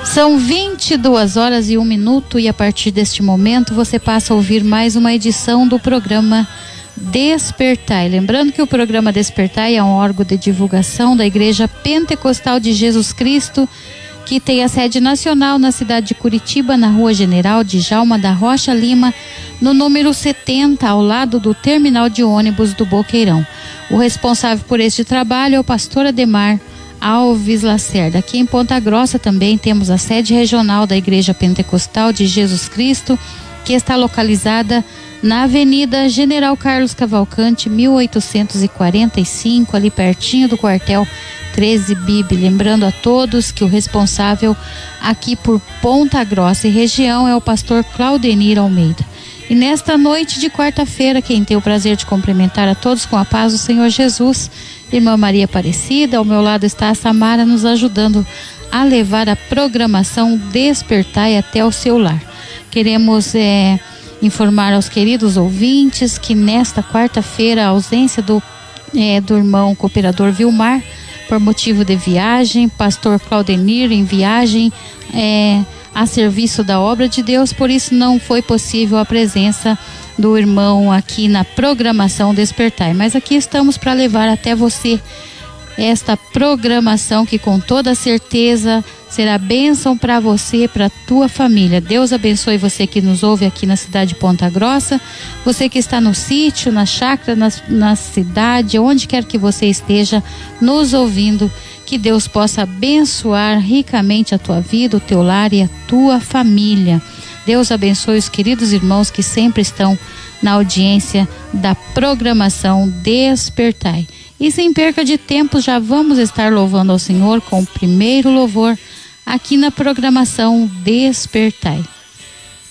São 22h01 e a partir deste momento você passa a ouvir mais uma edição do programa Despertai. Lembrando que o programa Despertai é um órgão de divulgação da Igreja Pentecostal de Jesus Cristo, que tem a sede nacional na cidade de Curitiba, na Rua General Djalma da Rocha Lima, no número 70, ao lado do terminal de ônibus do Boqueirão. O responsável por este trabalho é o pastor Ademar Alves Lacerda. Aqui em Ponta Grossa também temos a sede regional da Igreja Pentecostal de Jesus Cristo, que está localizada na Avenida General Carlos Cavalcante, 1845, ali pertinho do quartel 13 BIB. Lembrando a todos que o responsável aqui por Ponta Grossa e região é o pastor Claudenir Almeida. E nesta noite de quarta-feira, quem tem o prazer de cumprimentar a todos com a paz do Senhor Jesus, irmã Maria Aparecida. Ao meu lado está a Samara, nos ajudando a levar a programação Despertai até o seu lar. Queremos informar aos queridos ouvintes que nesta quarta-feira a ausência do irmão cooperador Vilmar, por motivo de viagem, pastor Claudenir em viagem a serviço da obra de Deus, por isso não foi possível a presença do irmão aqui na programação Despertai. Mas aqui estamos para levar até você esta programação que com toda certeza será bênção para você e para tua família. Deus abençoe você que nos ouve aqui na cidade de Ponta Grossa, você que está no sítio, na chácara, na cidade, onde quer que você esteja nos ouvindo, que Deus possa abençoar ricamente a tua vida, o teu lar e a tua família. Deus abençoe os queridos irmãos que sempre estão na audiência da programação Despertai. E sem perca de tempo, já vamos estar louvando ao Senhor com o primeiro louvor aqui na programação Despertai.